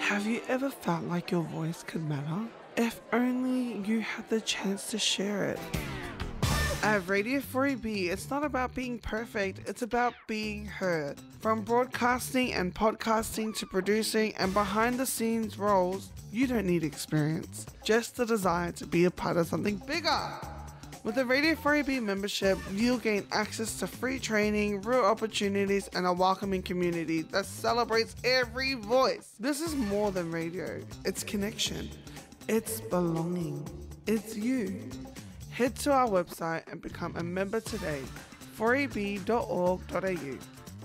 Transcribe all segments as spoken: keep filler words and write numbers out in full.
Have you ever felt like your voice could matter? If only you had the chance to share it. At Radio four E B, it's not about being perfect, it's about being heard. From broadcasting and podcasting to producing and behind the scenes roles, you don't need experience, just the desire to be a part of something bigger. With the Radio four E B membership, you'll gain access to free training, real opportunities, and a welcoming community that celebrates every voice. This is more than radio, it's connection, it's belonging, it's you. Head to our website and become a member today, four e b dot org dot a u.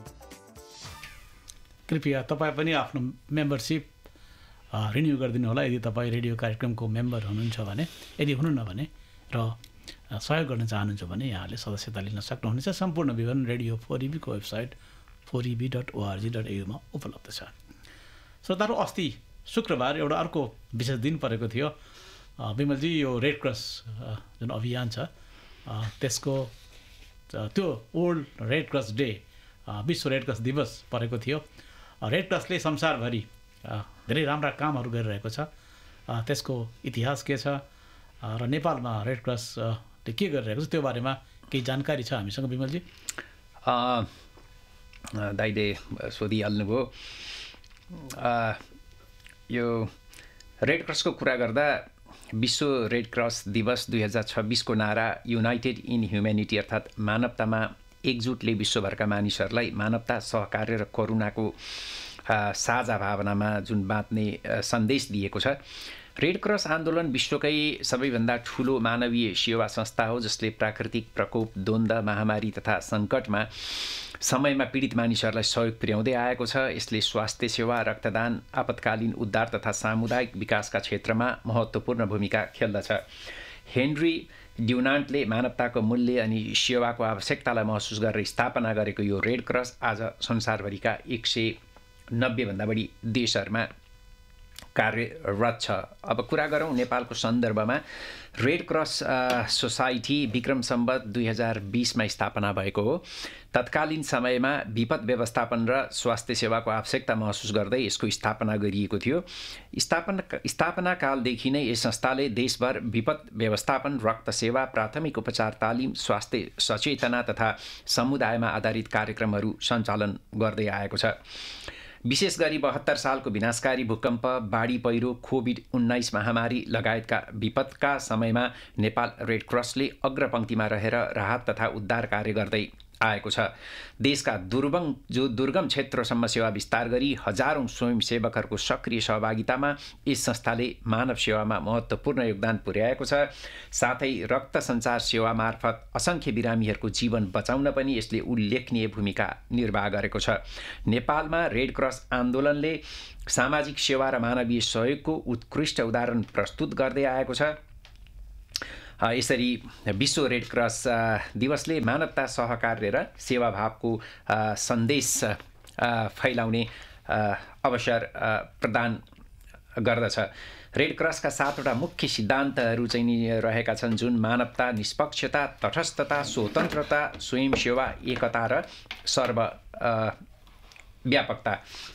कृपया तपाईँ पनि आफ्नो membership renew गरिदिनु होला यदि तपाईँ radio कार्यक्रमको member हुनुहुन्छ भने। यदि हुनुहुन्न भने र सहयोग गर्न चाहनुहुन्छ भने यहाँले सदस्यता लिन सक्नुहुनेछ। सम्पूर्ण विवरण रेडियो फोर ई बी को website four E B dot ORG dot AU मा उपलब्ध छ। श्रोताहरू, अस्ति शुक्रबार एउटा अर्को विशेष दिन परेको थियो। विमलजी, यो रेड क्रस जुन अभियान छ त्यसको त्यो वर्ल्ड रेड क्रस डे, विश्व रेड क्रस दिवस परेको थियो। रेड क्रसले संसारभरि धेरै राम्रा कामहरू गरिरहेको छ। त्यसको इतिहास के छ र नेपालमा रेड क्रसले के गरिरहेको छ त्यो बारेमा केही जानकारी छ हामीसँग विमलजी? दाइले सोधिहाल्नुभयो। यो रेड क्रसको कुरा गर्दा विश्व रेड क्रस दिवस दुई हजार छब्बिसको नारा युनाइटेड इन ह्युम्यानिटी अर्थात् मानवतामा एकजुटले विश्वभरका मानिसहरूलाई मानवता, सहकार्य र करुणाको साझा भावनामा जुन बाँच्ने सन्देश दिएको छ। रेड क्रस आन्दोलन विश्वकै सबैभन्दा ठुलो मानवीय सेवा संस्था हो जसले प्राकृतिक प्रकोप, द्वन्द्व, महामारी तथा सङ्कटमा समयमा पीडित मानिसहरूलाई सहयोग पुर्याउँदै आएको छ। यसले स्वास्थ्य सेवा, रक्तदान, आपतकालीन उद्धार तथा सामुदायिक विकासका क्षेत्रमा महत्त्वपूर्ण भूमिका खेल्दछ। हेनरी ड्युनान्टले मानवताको मूल्य अनि सेवाको आवश्यकतालाई महसुस गरेर स्थापना गरेको यो रेड क्रस आज संसारभरिका एक सय नब्बेभन्दा बढी देशहरूमा कार्यरत छ। अब कुरा गरौँ नेपालको सन्दर्भमा। Red cross society Vikram Samvat दुई हजार बिसमा स्थापना भएको हो। तत्कालीन समयमा विपद व्यवस्थापन र स्वास्थ्य सेवाको आवश्यकता महसुस गर्दै यसको स्थापना गरिएको थियो। स्थापना स्थापना कालदेखि नै यस संस्थाले देशभर विपद व्यवस्थापन, रक्त सेवा, प्राथमिक उपचार तालिम, स्वास्थ्य सचेतना तथा समुदायमा आधारित कार्यक्रमहरू सञ्चालन गर्दै आएको छ। विशेष गरी बहत्तर सालको विनाशकारी भूकम्प, बाढी पहिरो, कोभिड उन्नाइस महामारी लगायतका विपदका समयमा नेपाल रेड क्रसले अग्रपङ्क्तिमा रहेर राहत तथा उद्धार कार्य गर्दै आएको छ। देशका दुर्गम जो दुर्गम क्षेत्रसम्म सेवा विस्तार गरी हजारौं स्वयंसेवकहरूको सक्रिय सहभागितामा यस संस्थाले मानव सेवामा महत्त्वपूर्ण योगदान पुर्याएको छ। साथै रक्त सञ्चार सेवा मार्फत असङ्ख्य बिरामीहरूको जीवन बचाउन पनि यसले उल्लेखनीय भूमिका निर्वाह गरेको छ। नेपालमा रेड क्रस आन्दोलनले सामाजिक सेवा र मानवीय सहयोगको उत्कृष्ट उदाहरण प्रस्तुत गर्दै आएको छ। यसरी विश्व रेड क्रस दिवसले मानवता, सहकार्य र सेवाभावको सन्देश फैलाउने अवसर प्रदान गर्दछ। रेड क्रसका सातवटा मुख्य सिद्धान्तहरू चाहिँ नि रहेका छन्, जुन मानवता, निष्पक्षता, तटस्थता, स्वतन्त्रता, स्वयंसेवा, एकता र सर्वव्यापकता।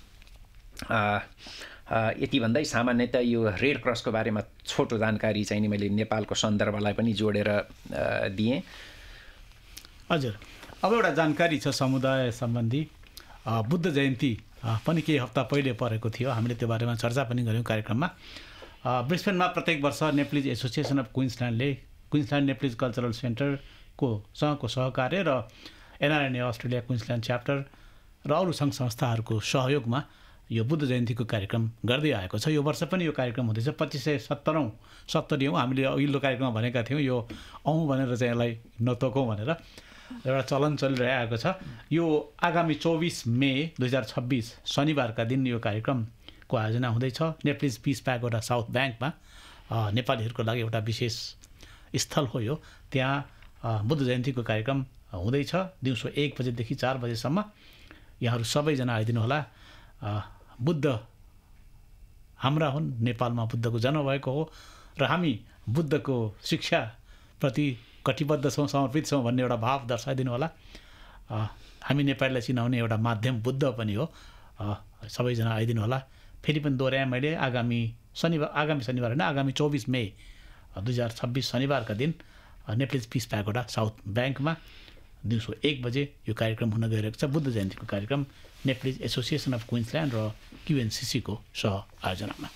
यति भन्दै सामान्यतः यो रेड क्रसको बारेमा छोटो जानकारी चाहिँ नि मैले नेपालको सन्दर्भलाई पनि जोडेर दिएँ। हजुर, अब एउटा जानकारी छ समुदाय सम्बन्धी। बुद्ध जयन्ती पनि केही हप्ता पहिले परेको थियो। हामीले त्यो बारेमा चर्चा पनि गऱ्यौँ कार्यक्रममा। ब्रिस्बेनमा प्रत्येक वर्ष Nepalese association of क्विन्सल्यान्डले Queensland Nepalese cultural सेन्टरको सँगको सहकार्य र एनआरएनए अस्ट्रेलिया क्विन्सल्यान्ड च्याप्टर र अरू सङ्घ संस्थाहरूको सहयोगमा यो बुद्ध जयन्तीको कार्यक्रम गर्दै आएको छ। यो वर्ष पनि यो कार्यक्रम हुँदैछ। पच्चिस सय सत्तरौँ सत्तरी हौँ हामीले अघिल्लो कार्यक्रममा भनेका थियौँ यो औँ भनेर चाहिँ यसलाई नतोकौँ भनेर एउटा चलन चलिरहेको छ। यो आगामी चौबिस मे दुई हजार छब्बिस शनिबारका दिन यो कार्यक्रमको आयोजना हुँदैछ। नेप्लिज पिस प्याक एउटा साउथ ब्याङ्कमा नेपालीहरूको लागि एउटा विशेष स्थल हो यो। त्यहाँ बुद्ध जयन्तीको कार्यक्रम हुँदैछ दिउँसो एक बजेदेखि चार बजेसम्म। यहाँहरू सबैजना आइदिनु होला। बुद्ध हाम्रा हुन्, नेपालमा बुद्धको जन्म भएको हो र हामी बुद्धको शिक्षाप्रति कटिबद्ध छौँ, समर्पित छौँ भन्ने एउटा भाव दर्शाइदिनु होला। हामी नेपालीलाई चिनाउने एउटा माध्यम बुद्ध पनि हो। सबैजना आइदिनु होला। फेरि पनि दोहोऱ्याएँ मैले आगामी शनिबार आगामी शनिबार होइन आगामी चौबिस मे दुई हजार छब्बिस शनिबारका दिन नेप्लिज पिस प्यागोडा साउथ ब्याङ्कमा दिउँसो एक बजे यो कार्यक्रम हुन गइरहेको छ। बुद्ध जयन्तीको कार्यक्रम नेप्लिज एसोसिएसन अफ क्विन्सल्यान्ड र क्युएनसिसीको सह आयोजनामा।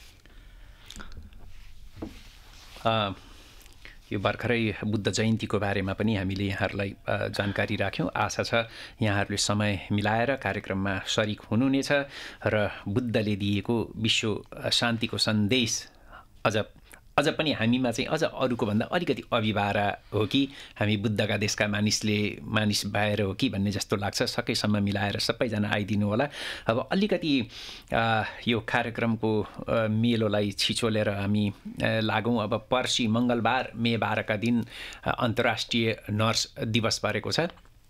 यो भर्खरै बुद्ध जयन्तीको बारेमा पनि हामीले यहाँहरूलाई जानकारी राख्यौँ। आशा छ यहाँहरूले समय मिलाएर कार्यक्रममा सरिक हुनुहुनेछ र बुद्धले दिएको विश्व शान्तिको सन्देश अझ अझ पनि हामीमा चाहिँ अझ अरूको भन्दा अलिकति अभिभारा हो कि हामी बुद्धका देशका मानिसले मानिस भएर हो कि भन्ने जस्तो लाग्छ। सकेसम्म मिलाएर सबैजना आइदिनु होला। अब अलिकति यो कार्यक्रमको मेलोलाई छिचोलेर हामी लागौँ। अब पर्सि मङ्गलबार मे बाह्रका दिन अन्तर्राष्ट्रिय नर्स दिवस परेको छ।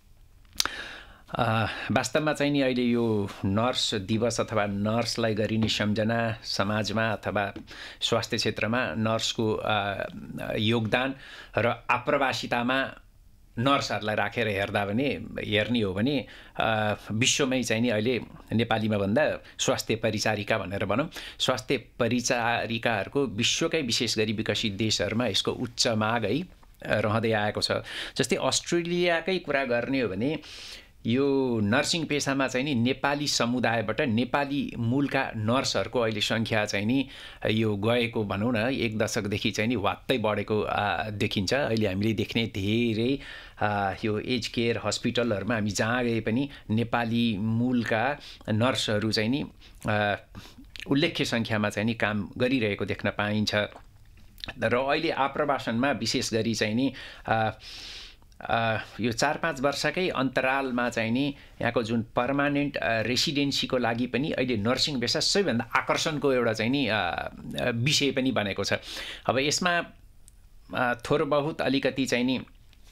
वास्तवमा चाहिँ नि अहिले यो नर्स दिवस अथवा नर्सलाई गरिने सम्झना समाजमा अथवा स्वास्थ्य क्षेत्रमा नर्सको योगदान र आप्रवासितामा नर्सहरूलाई राखेर हेर्दा भने हेर्ने हो भने विश्वमै चाहिँ नि अहिले नेपालीमा भन्दा स्वास्थ्य परिचारिका भनेर भनौँ, स्वास्थ्य परिचारिकाहरूको विश्वकै विशेष गरी विकसित देशहरूमा यसको उच्च माग है रहँदै आएको छ। जस्तै अस्ट्रेलियाकै कुरा गर्ने हो भने यो नर्सिङ पेसामा चाहिँ नि नेपाली समुदायबाट नेपाली मूलका नर्सहरूको अहिले सङ्ख्या चाहिँ नि यो गएको भनौँ न एक दशकदेखि चाहिँ नि वात्तै बढेको देखिन्छ। अहिले हामीले देख्ने धेरै यो एज केयर हस्पिटलहरूमा हामी जहाँ गए पनि नेपाली मूलका नर्सहरू चाहिँ नि उल्लेख्य सङ्ख्यामा चाहिँ नि काम गरिरहेको देख्न पाइन्छ। र अहिले आप्रवासनमा विशेष गरी चाहिँ नि यो चार पाँच वर्षकै अन्तरालमा चाहिँ नि यहाँको जुन पर्मानेन्ट रेसिडेन्सीको लागि पनि अहिले नर्सिङ पेसा सबैभन्दा आकर्षणको एउटा चाहिँ नि विषय पनि बनेको छ। अब यसमा थोर बहुत अलिकति चाहिँ नि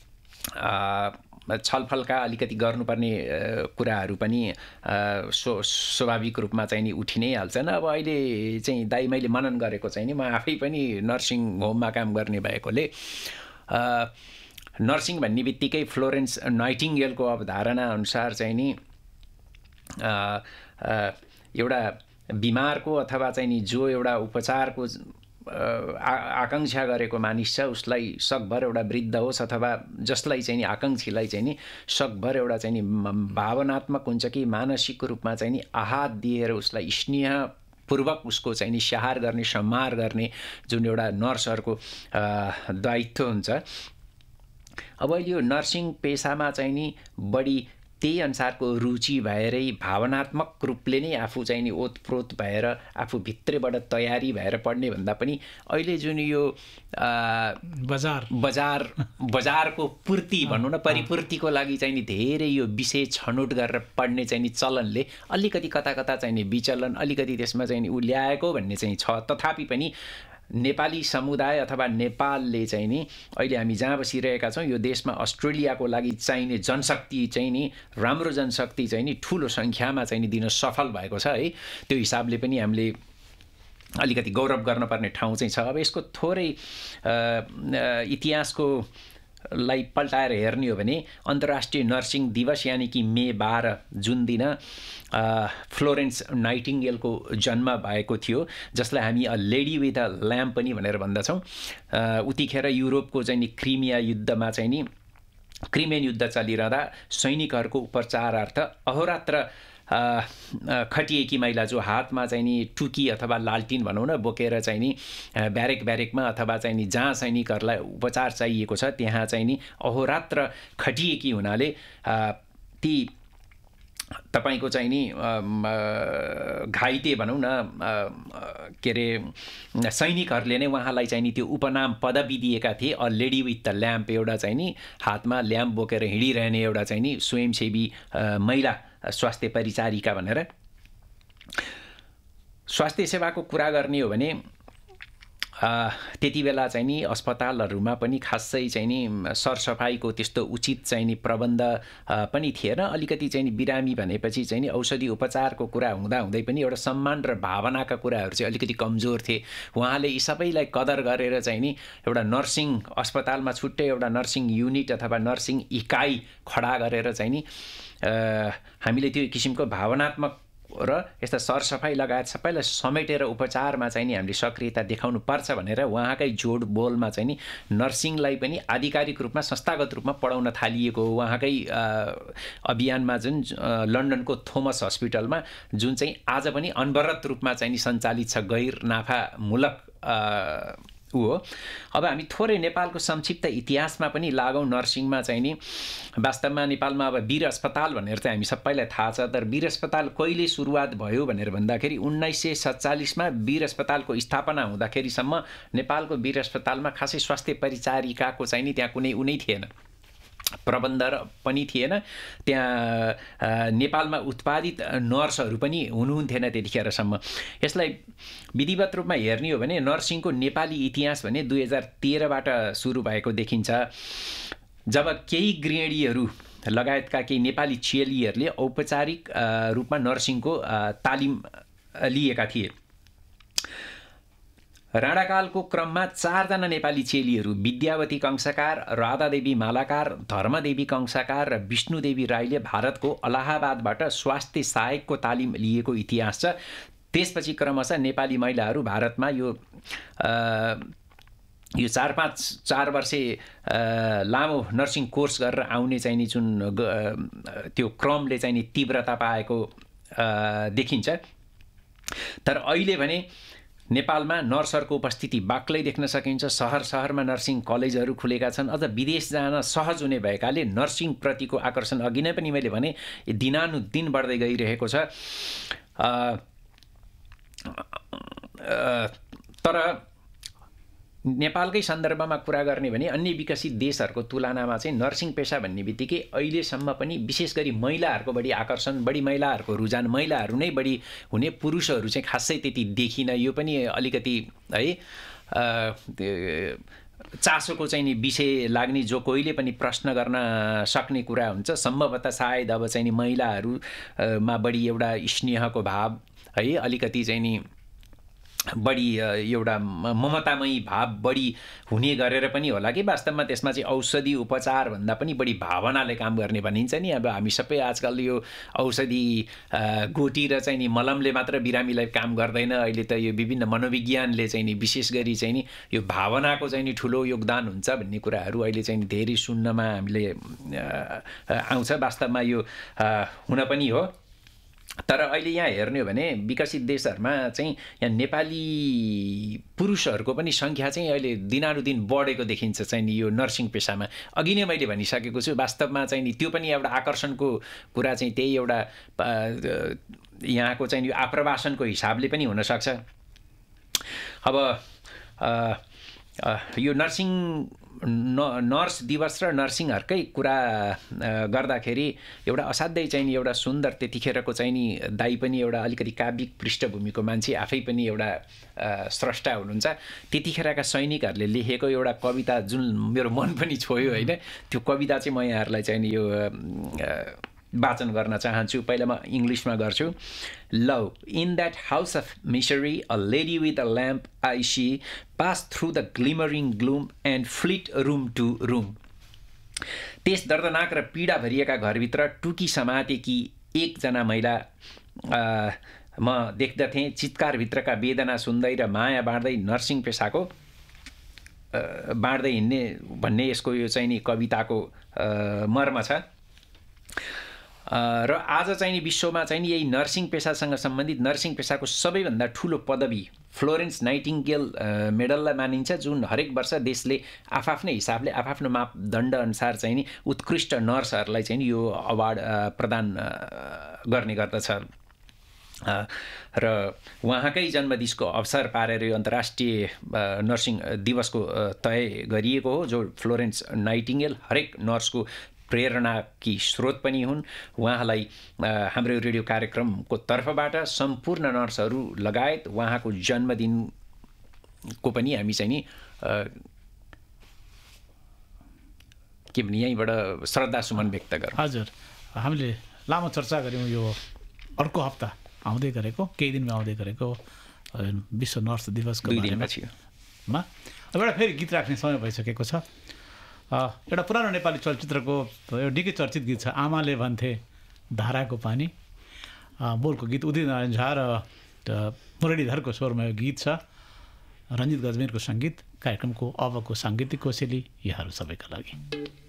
छलफलका अलिकति गर्नुपर्ने कुराहरू पनि स्व स्वाभाविक रूपमा चाहिँ नि उठि नै हाल्छन्। अब अहिले चाहिँ दाइ मैले मनन गरेको चाहिँ नि म आफै पनि नर्सिङ होममा काम गर्ने भएकोले नर्सिङ भन्ने बित्तिकै फ्लोरेन्स नाइटिङ्गेलको अवधारणा अनुसार चाहिँ नि एउटा बिमारको अथवा चाहिँ नि जो एउटा उपचारको आकाङ्क्षा गरेको मानिस छ उसलाई सकभर एउटा वृद्ध होस् अथवा जसलाई चाहिँ नि आकाङ्क्षीलाई चाहिँ नि सकभर एउटा चाहिँ नि भावनात्मक हुन्छ कि मानसिक रूपमा चाहिँ नि आहात दिएर उसलाई स्नेह पूर्वक उसको चाहिँ नि स्याहार गर्ने सम्हार गर्ने जुन एउटा नर्सहरूको दायित्व हुन्छ। अब यो नर्सिङ पेसामा चाहिँ नि बढी त्यही अनुसारको रुचि भएरै भावनात्मक रूपले नै आफू चाहिँ नि ओतप्रोत भएर आफू भित्रैबाट तयारी भएर पढ्ने भन्दा पनि अहिले जुन यो बजार बजार बजारको पूर्ति भनौँ न परिपूर्तिको लागि चाहिँ नि धेरै यो विषय छनौट गरेर पढ्ने चाहिँ नि चलनले अलिकति कता कता चाहिँ नि विचलन अलिकति त्यसमा चाहिँ नि उ ल्याएको भन्ने चाहिँ छ। तथापि पनि नेपाली समुदाय अथवा नेपालले चाहिँ नि अहिले हामी जहाँ बसिरहेका छौँ यो देशमा अस्ट्रेलियाको लागि चाहिने जनशक्ति चाहिँ नि राम्रो जनशक्ति चाहिँ नि ठुलो सङ्ख्यामा चाहिँ नि दिन सफल भएको छ है। त्यो हिसाबले पनि हामीले अलिकति गौरव गर्नुपर्ने ठाउँ चाहिँ छ। अब यसको थोरै इतिहासको लाई पल्टाएर हेर्ने हो भने अन्तर्राष्ट्रिय नर्सिङ दिवस यानि कि मे बाह्र जुन दिन फ्लोरेन्स नाइटिङ्गेलको जन्म भएको थियो, जसलाई हामी a lady with a lamp पनि भनेर भन्दछौँ। उतिखेर युरोपको चाहिँ नि क्रिमिया युद्धमा चाहिँ नि क्रिमियन युद्ध चलिरहँदा सैनिकहरूको उपचारार्थ अहोरात्र खटिएकी महिला जो हातमा चाहिँ नि टुकी अथवा लालटिन भनौँ न बोकेर चाहिँ नि ब्यारेक ब्यारेकमा अथवा चाहिँ नि जहाँ सैनिकहरूलाई उपचार चाहिएको छ त्यहाँ चाहिँ नि अहोरात्र खटिएकी हुनाले ती तपाईको चाहिँ नि घाइते भनौँ न के अरे सैनिकहरूले नै उहाँलाई चाहिँ नि त्यो उपनाम पदवी दिएका थिए a lady with the lamp. एउटा चाहिँ नि हातमा ल्याम्प बोकेर हिँडिरहने एउटा चाहिँ नि स्वयंसेवी महिला स्वास्थ्य परिचारिका भनेर। स्वास्थ्य सेवाको कुरा गर्ने हो भने त्यति बेला चाहिँ नि अस्पतालहरूमा पनि खासै चाहिँ नि सरसफाइको त्यस्तो उचित चाहिँ नि प्रबन्ध पनि थिएन। अलिकति चाहिँ नि बिरामी भनेपछि चाहिँ नि औषधि उपचारको कुरा हुँदा हुँदै पनि एउटा सम्मान र भावनाका कुराहरू चाहिँ अलिकति कमजोर थिए। उहाँले यी सबैलाई कदर गरेर चाहिँ नि एउटा नर्सिङ अस्पतालमा छुट्टै एउटा नर्सिङ युनिट अथवा नर्सिङ इकाइ खडा गरेर चाहिँ नि हामीले त्यो किसिमको भावनात्मक र यस्ता सरसफाइ लगायत सबैलाई समेटेर उपचारमा चाहिँ नि हामीले सक्रियता देखाउनु पर्छ भनेर उहाँकै जोड बोलमा चाहिँ नि नर्सिङलाई पनि आधिकारिक रूपमा संस्थागत रूपमा पढाउन थालिएको हो। उहाँकै अभियानमा जुन लन्डनको थोमस हस्पिटलमा जुन चाहिँ आज पनि अनवरत रूपमा चाहिँ नि सञ्चालित छ, गैर नाफामूलक ऊ हो। अब हामी थोरै नेपालको संक्षिप्त इतिहासमा पनि लागौँ। नर्सिङमा चाहिँ नि वास्तवमा नेपालमा अब वीर अस्पताल भनेर चाहिँ हामी सबैलाई थाहा छ, तर वीर अस्पताल कहिले सुरुवात भयो भनेर भन्दाखेरि उन्नाइस सय सत्तालिसमा वीर अस्पतालको स्थापना हुँदाखेरिसम्म नेपालको वीर अस्पतालमा खासै स्वास्थ्य परिचारिकाको चाहिँ नि त्यहाँ कुनै उनै थिएन, प्रबन्ध पनि थिएन। त्यहाँ नेपालमा उत्पादित नर्सहरू पनि हुनुहुन्थेन त्यतिखेरसम्म। यसलाई विधिवत रूपमा हेर्ने हो भने नर्सिङको नेपाली इतिहास भने दुई हजार तेह्रबाट सुरु भएको देखिन्छ, जब केही गृहिणीहरू लगायतका केही नेपाली चेलीहरूले औपचारिक रूपमा नर्सिङको तालिम लिएका थिए। राणाकालको क्रममा चारजना नेपाली चेलीहरू विद्यावती कंसाकार, राधादेवी मालाकार, धर्मदेवी कंसाकार र विष्णुदेवी राईले भारतको अलाहाबादबाट स्वास्थ्य सहायकको तालिम लिएको इतिहास छ। त्यसपछि क्रमशः नेपाली महिलाहरू भारतमा यो यो चार पाँच चार वर्षे लामो नर्सिङ कोर्स गरेर आउने चाहिँ नि जुन त्यो क्रमले चाहिँ नि तीव्रता पाएको देखिन्छ। तर अहिले भने नेपालमा नर्सहरूको उपस्थिति बाक्लै देख्न सकिन्छ। सहर सहरमा नर्सिङ कलेजहरू खुलेका छन्। अझ विदेश जान सहज हुने भएकाले नर्सिङ प्रतिको आकर्षण अघि नै पनि मैले भने दिनानुदिन बढ्दै गइरहेको छ। तर नेपालकै सन्दर्भमा कुरा गर्ने भने अन्य विकसित देशहरूको तुलनामा चाहिँ नर्सिङ पेसा भन्ने बित्तिकै अहिलेसम्म पनि विशेष गरी महिलाहरूको बढी आकर्षण, बढी महिलाहरूको रुझान, महिलाहरू नै बढी हुने, पुरुषहरू चाहिँ खासै त्यति देखिन। यो पनि अलिकति है चासोको चाहिँ नि विषय लाग्ने, जो कोहीले पनि प्रश्न गर्न सक्ने कुरा हुन्छ। सम्भवतः सायद अब चाहिँ नि महिलाहरूमा बढी एउटा स्नेहको भाव है, अलिकति चाहिँ नि बढी एउटा ममतामयी भाव बढी हुने गरेर पनि होला कि वास्तवमा त्यसमा चाहिँ औषधि उपचार भन्दा पनि बढी भावनाले काम गर्ने भनिन्छ नि। अब हामी सबै आजकल यो औषधि गोटी र चाहिँ नि मलमले मात्र बिरामीलाई काम गर्दैन। अहिले त यो विभिन्न मनोविज्ञानले चाहिँ नि विशेष गरी चाहिँ नि यो भावनाको चाहिँ नि ठुलो योगदान हुन्छ भन्ने कुराहरू अहिले चाहिँ धेरै सुन्नमा हामीले आउँछ। वास्तवमा यो हुन पनि हो। तर अहिले यहाँ हेर्ने हो भने विकसित देशहरूमा चाहिँ यहाँ नेपाली पुरुषहरूको पनि सङ्ख्या चाहिँ अहिले दिनानुदिन बढेको देखिन्छ चाहिँ नि यो नर्सिङ पेसामा। अघि नै मैले भनिसकेको छु, वास्तवमा चाहिँ नि त्यो पनि एउटा आकर्षणको कुरा चाहिँ त्यही एउटा यहाँको चाहिँ यो आप्रवासनको हिसाबले पनि हुनसक्छ। अब यो नर्सिङ न नर्स दिवस र नर्सिङहरूकै कुरा गर्दाखेरि एउटा असाध्यै चाहिँ नि एउटा सुन्दर, त्यतिखेरको चाहिँ नि दाइ पनि एउटा अलिकति काव्यिक पृष्ठभूमिको मान्छे, आफै पनि एउटा स्रष्टा हुनुहुन्छ। त्यतिखेरका सैनिकहरूले लेखेको एउटा कविता जुन मेरो मन पनि छोयो होइन, त्यो कविता चाहिँ म यहाँहरूलाई चाहिँ नि यो वाचन गर्न चाहन्छु। पहिला म इङ्ग्लिसमा गर्छु। Love in that house of Misri a lady with a lamp I C pass through the ग्लिमरिङ ग्लुम and fleet room to room. त्यस दर्दनाक र पीडा भरिएका घरभित्र टुकी समातेकी एकजना महिला म देख्दथेँ। चित्कारभित्रका वेदना सुन्दै र माया बाँड्दै नर्सिङ पेसाको बाँड्दै हिँड्ने भन्ने यसको यो चाहिँ नि कविताको मर्म छ। र आज चाहिँ नि विश्वमा चाहिँ नि यही नर्सिङ पेसासँग सम्बन्धित नर्सिङ पेसाको सबैभन्दा ठुलो पदवी फ्लोरेन्स नाइटिङ्गेल मेडललाई मानिन्छ, जुन हरेक वर्ष देशले आफ्नै हिसाबले आफ्नो मापदण्ड अनुसार चाहिँ नि उत्कृष्ट नर्सहरूलाई चाहिँ नि यो अवार्ड प्रदान गर्ने गर्दछ। र उहाँकै जन्मदिवसको अवसर पारेर यो अन्तर्राष्ट्रिय नर्सिङ दिवसको तय गरिएको हो, जो फ्लोरेन्स नाइटिङ्गेल हरेक नर्सको प्रेरणाकी स्रोत पनि हुन्। उहाँलाई हाम्रो रेडियो कार्यक्रमको तर्फबाट सम्पूर्ण नर्सहरू लगायत उहाँको जन्मदिनको पनि हामी चाहिँ नि के भने यहीँबाट श्रद्धासुमन व्यक्त गरौँ। हजुर, हामीले लामो चर्चा गऱ्यौँ यो अर्को हप्ता आउँदै गरेको, केही दिनमा आउँदै गरेको विश्व नर्स दिवसको बारेमा। अब एउटा फेरि गीत राख्ने समय भइसकेको छ। एउटा पुरानो नेपाली चलचित्रको एउटा निकै चर्चित गीत छ, आमाले भन्थे धाराको पानी। बोलको गीत उदित नारायण झा र मुरलीधरको स्वरमा यो गीत छ। रञ्जित गजमेरको सङ्गीत। कार्यक्रमको अबको साङ्गीतिक कोसेली यहाँहरू सबैका लागि।